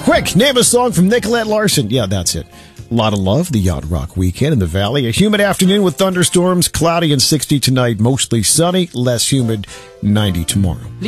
Quick, name a song from Nicolette Larson. Yeah, that's it. A lot of love, the Yacht Rock weekend in the Valley. A humid afternoon with thunderstorms, cloudy and 60 tonight, mostly sunny, less humid, 90 tomorrow.